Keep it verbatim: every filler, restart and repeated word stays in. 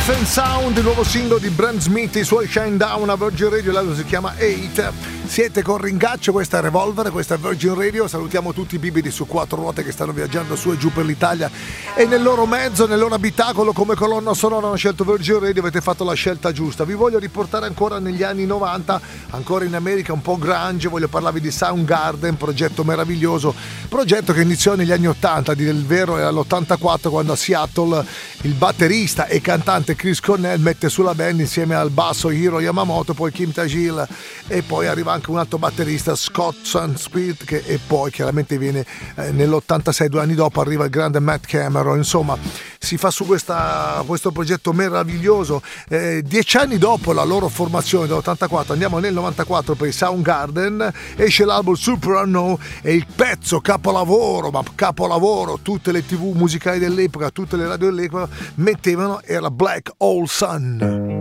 Safe and Sound, il nuovo singolo di Brand Smith, i suoi Shine Down a Virgin Radio, l'altro si chiama Eight. Siete con Ringaccio, questa è Revolver, questa è Virgin Radio. Salutiamo tutti i bibidi su quattro ruote che stanno viaggiando su e giù per l'Italia e nel loro mezzo, nel loro abitacolo come colonna sonora hanno scelto Virgin Radio. Avete fatto la scelta giusta. Vi voglio riportare ancora negli anni novanta, ancora in America, un po' grunge. Voglio parlarvi di Soundgarden, progetto meraviglioso, progetto che iniziò negli anni ottanta, del vero era l'ottantaquattro, quando a Seattle il batterista e cantante Chris Cornell mette sulla band insieme al basso Hiro Yamamoto, poi Kim Tajil e poi arriva anche un altro batterista, Scott Sandspit, che e poi chiaramente viene eh, nell'ottantasei, due anni dopo arriva il grande Matt Cameron. Insomma, si fa su questa, questo progetto meraviglioso. Eh, dieci anni dopo la loro formazione dell'ottantaquattro, andiamo nel novantaquattro per i Soundgarden, esce l'album Super Unknown e il pezzo capolavoro, ma capolavoro, tutte le tv musicali dell'epoca, tutte le radio dell'epoca mettevano, era Black Hole Sun.